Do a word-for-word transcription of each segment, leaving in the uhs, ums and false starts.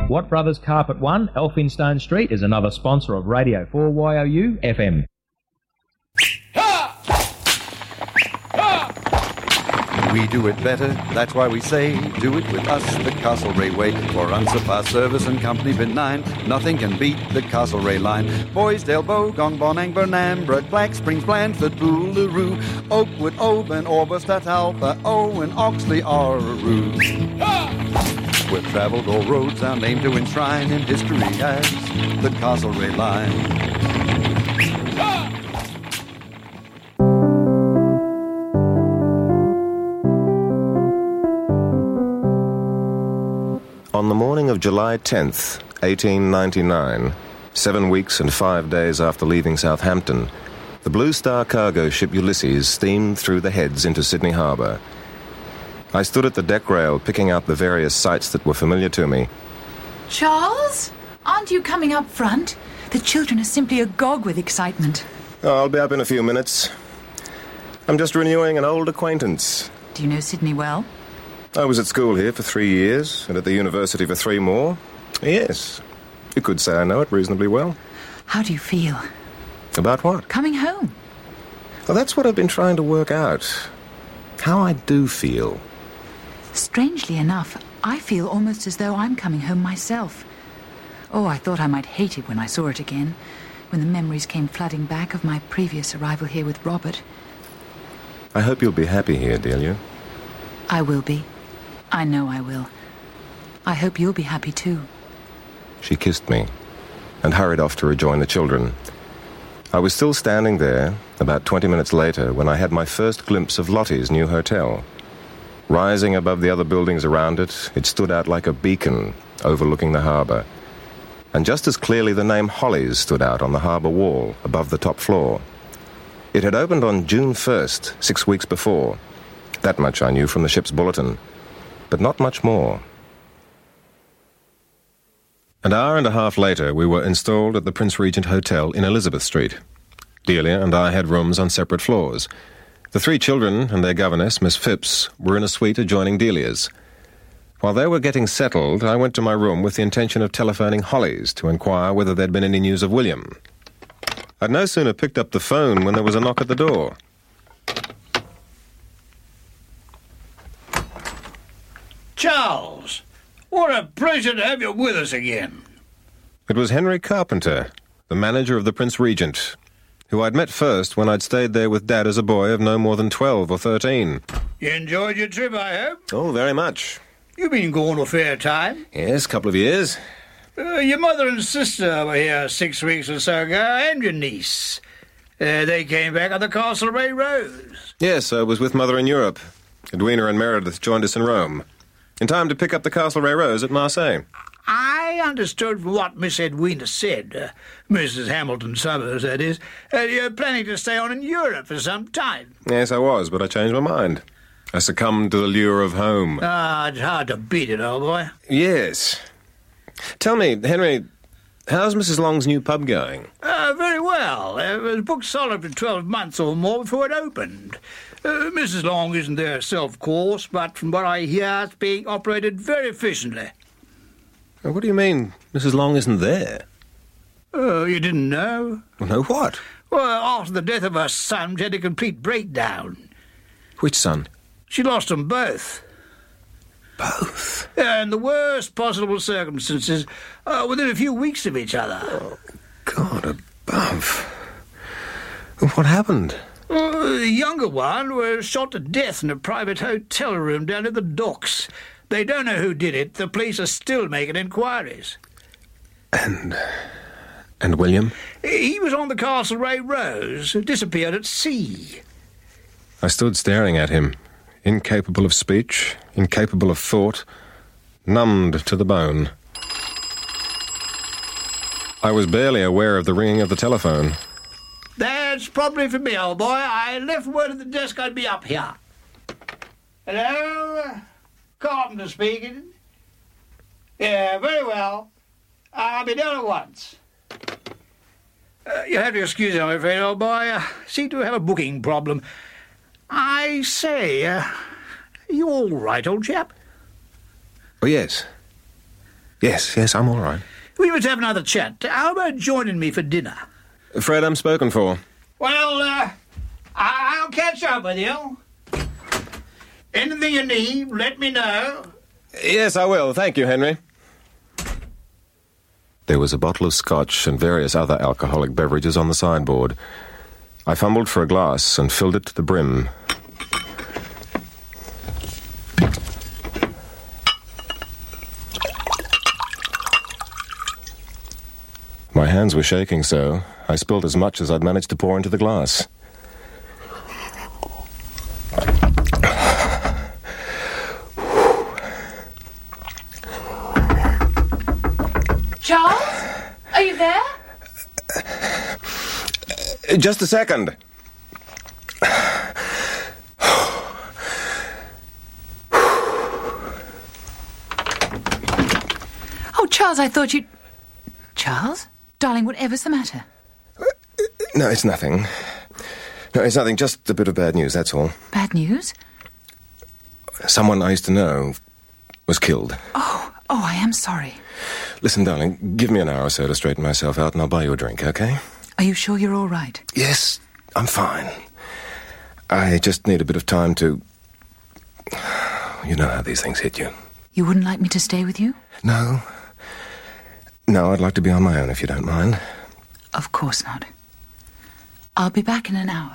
Watt Brothers Carpet One, Elphinstone Street, is another sponsor of Radio four Y O U F M. We do it better, that's why we say, do it with us, the Castlereagh way. For unsurpassed service and company benign, nothing can beat the Castlereagh line. Boysdale, Bogong, Bonang, Bernambra, Black Springs, Blandford, Boolaroo, Oakwood, Oban, Orberstadt, Alpha, Owen, Oxley, Arroo. We've travelled all roads our name to enshrine in history as the Castlereagh line. On the morning of July tenth, eighteen ninety-nine, seven weeks and five days after leaving Southampton, the Blue Star cargo ship Ulysses steamed through the Heads into Sydney Harbour. I stood at the deck rail picking out the various sights that were familiar to me. Charles, aren't you coming up front? The children are simply agog with excitement. Oh, I'll be up in a few minutes. I'm just renewing an old acquaintance. Do you know Sydney well? I was at school here for three years, and at the university for three more. Yes, you could say I know it reasonably well. How do you feel? About what? Coming home. Well, that's what I've been trying to work out. How I do feel. Strangely enough, I feel almost as though I'm coming home myself. Oh, I thought I might hate it when I saw it again, when the memories came flooding back of my previous arrival here with Robert. I hope you'll be happy here, Delia. I will be. I know I will. I hope you'll be happy too. She kissed me and hurried off to rejoin the children. I was still standing there, about twenty minutes later, when I had my first glimpse of Lottie's new hotel. Rising above the other buildings around it, it stood out like a beacon overlooking the harbour. And just as clearly the name Hollies stood out on the harbour wall above the top floor. It had opened on June first, six weeks before. That much I knew from the ship's bulletin, but not much more. An hour and a half later, we were installed at the Prince Regent Hotel in Elizabeth Street. Delia and I had rooms on separate floors. The three children and their governess, Miss Phipps, were in a suite adjoining Delia's. While they were getting settled, I went to my room with the intention of telephoning Hollies to inquire whether there'd been any news of William. I'd no sooner picked up the phone when there was a knock at the door. Charles, what a pleasure to have you with us again. It was Henry Carpenter, the manager of the Prince Regent, who I'd met first when I'd stayed there with Dad as a boy of no more than twelve or thirteen. You enjoyed your trip, I hope? Oh, very much. You've been gone a fair time. Yes, a couple of years. Uh, your mother and sister were here six weeks or so ago, and your niece. Uh, they came back on the Castlereagh Rose. Yes, I was with Mother in Europe. Edwina and Meredith joined us in Rome, in time to pick up the Castlereagh Rose at Marseille. I understood from what Miss Edwina said, uh, Missus Hamilton Summers, that is, uh, you're planning to stay on in Europe for some time. Yes, I was, but I changed my mind. I succumbed to the lure of home. Ah, it's hard to beat it, old boy. Yes. Tell me, Henry, how's Missus Long's new pub going? Uh, very well. It was booked solid for twelve months or more before it opened. Uh, Missus Long isn't there herself, of course, but from what I hear, it's being operated very efficiently. What do you mean, Missus Long isn't there? Oh, you didn't know? Well, no, what? Well, after the death of her son, she had a complete breakdown. Which son? She lost them both. Both? Yeah, in the worst possible circumstances, uh, within a few weeks of each other. Oh, God above. What happened? Uh, the younger one was shot to death in a private hotel room down at the docks. They don't know who did it. The police are still making inquiries. And... and William? He was on the Castlereagh Rose, disappeared at sea. I stood staring at him, incapable of speech, incapable of thought, numbed to the bone. I was barely aware of the ringing of the telephone. That's probably for me, old boy. I left word at the desk I'd be up here. Hello? Carpenter speaking. Yeah, very well. I'll be down at once. Uh, you have to excuse me, I'm afraid, old boy. I seem to have a booking problem. I say, uh, are you all right, old chap? Oh, yes. Yes, yes, I'm all right. We must have another chat. How about joining me for dinner? Fred, I'm spoken for. Well, uh, I- I'll catch up with you. Anything you need, let me know. Yes, I will. Thank you, Henry. There was a bottle of scotch and various other alcoholic beverages on the sideboard. I fumbled for a glass and filled it to the brim. My hands were shaking so, I spilled as much as I'd managed to pour into the glass. Charles? Are you there? Just a second. Oh, Charles, I thought you'd... Charles? Darling, whatever's the matter? No, it's nothing. No, it's nothing, just a bit of bad news, that's all. Bad news? Someone I used to know was killed. Oh, oh, I am sorry. Listen, darling, give me an hour or so to straighten myself out and I'll buy you a drink, okay? Are you sure you're all right? Yes, I'm fine. I just need a bit of time to... You know how these things hit you. You wouldn't like me to stay with you? No. No, I'd like to be on my own if you don't mind. Of course not. I'll be back in an hour.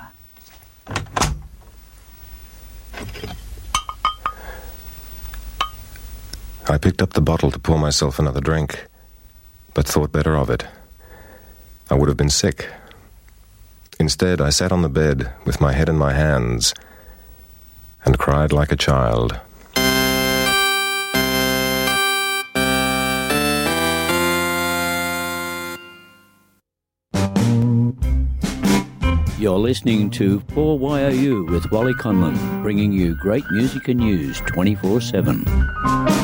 I picked up the bottle to pour myself another drink, but thought better of it. I would have been sick. Instead, I sat on the bed with my head in my hands and cried like a child. You're listening to four Y O U with Wally Conlon, bringing you great music and news twenty-four seven.